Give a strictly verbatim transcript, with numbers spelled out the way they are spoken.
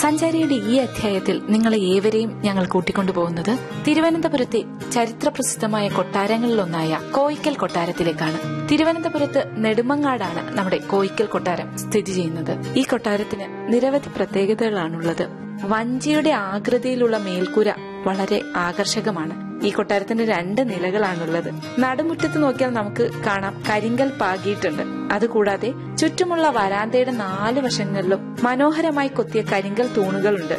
സഞ്ചാരിയുടെ ഈ അധ്യായത്തിൽ നിങ്ങളെ ഏവരെയും ഞങ്ങൾ കൂട്ടിക്കൊണ്ടുപോകുന്നത് തിരുവനന്തപുരത്തെ ചരിത്രപ്രസിദ്ധമായ കൊട്ടാരങ്ങളിലൊന്നായ കോയിക്കൽ കൊട്ടാരത്തിലേക്കാണ്. തിരുവനന്തപുരത്ത് നെടുമങ്ങാടാണ് നമ്മുടെ കോയിക്കൽ കൊട്ടാരം സ്ഥിതി ചെയ്യുന്നത്. ഈ കൊട്ടാരത്തിന് നിരവധി പ്രത്യേകതകളാണുള്ളത്. വഞ്ചിയുടെ ആകൃതിയിലുള്ള മേൽക്കൂര വളരെ ആകർഷകമാണ്. ഈ കൊട്ടാരത്തിന് രണ്ട് നിലകളാണുള്ളത്. നടുമുറ്റത്ത് നോക്കിയാൽ നമുക്ക് കാണാം കരിങ്കൽ പാകിയിട്ടുണ്ട്. അതുകൂടാതെ ചുറ്റുമുള്ള വരാന്തയുടെ നാല് വശങ്ങളിലും മനോഹരമായി കൊത്തിയ കരിങ്കൽ തൂണുകളുണ്ട്.